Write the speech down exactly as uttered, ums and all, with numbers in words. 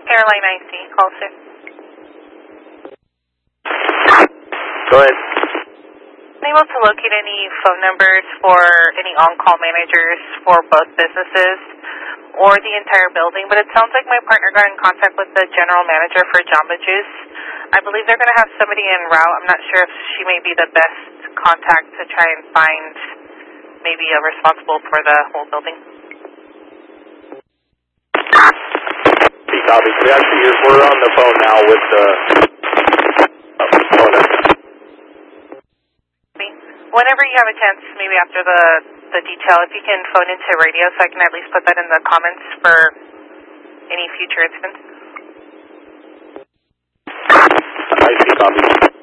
Airline I C, call soon. Go ahead. Unable to locate any phone numbers for any on-call managers for both businesses or the entire building, but it sounds like my partner got in contact with the general manager for Jamba Juice. I believe they're going to have somebody en route. I'm not sure if she may be the best contact to try and find maybe a responsible for the whole building. He copies. We actually use, we're on the phone now with the uh, owner. Whenever you have a chance, maybe after the, the detail, if you can phone into radio so I can at least put that in the comments for any future incidents. I see, copy.